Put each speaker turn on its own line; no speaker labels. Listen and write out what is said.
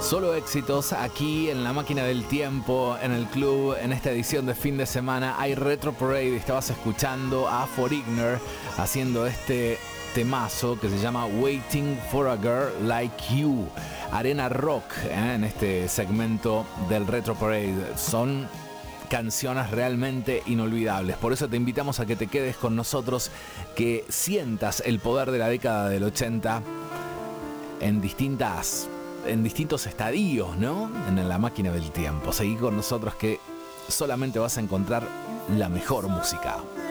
Solo éxitos aquí en la máquina del tiempo, en el club, en esta edición de fin de semana. Hay Retro Parade. Estabas escuchando a For Ignor haciendo este temazo que se llama Waiting for a Girl Like You. Arena Rock en este segmento del Retro Parade. Son canciones realmente inolvidables. Por eso te invitamos a que te quedes con nosotros, que sientas el poder de la década del 80 en distintos estadios, ¿no? En la máquina del tiempo. Seguí con nosotros, que solamente vas a encontrar la mejor música.